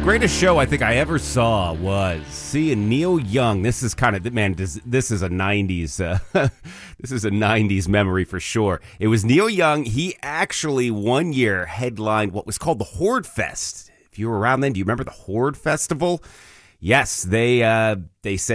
Greatest show I think I ever saw was seeing Neil Young. This is kind of, this is a 90s, this is a 90s memory for sure. It was Neil Young. He actually one year headlined what was called the Horde Fest. If you were around then, do you remember the Horde Festival? Yes, they said